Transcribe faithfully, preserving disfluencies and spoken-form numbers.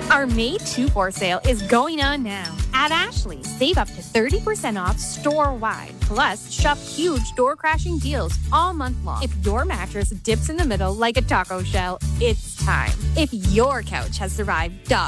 Our May two four sale is going on now. At Ashley, save up to thirty percent off store-wide. Plus, shop huge door-crashing deals all month long. If your mattress dips in the middle like a taco shell, it's time. If your couch has survived dog